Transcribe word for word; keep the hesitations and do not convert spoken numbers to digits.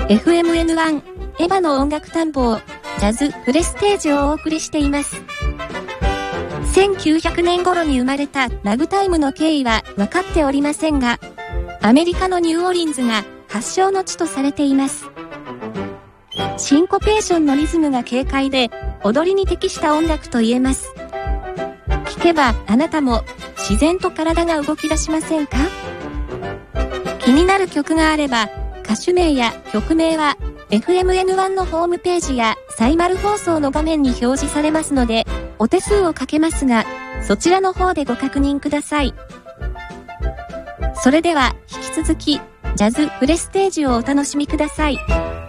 エフエムエヌワン、エヴァの音楽探訪、ジャズプレステージをお送りしています。せんきゅうひゃくねん頃に生まれたラグタイムの経緯は分かっておりませんが、アメリカのニューオーリンズが発祥の地とされています。シンコペーションのリズムが軽快で、踊りに適した音楽と言えます。聴けばあなたも自然と体が動き出しませんか？気になる曲があれば、歌手名や曲名は エフエムエヌワン のホームページやサイマル放送の画面に表示されますので、お手数をかけますが、そちらの方でご確認ください。それでは引き続き、ジャズプレステージをお楽しみください。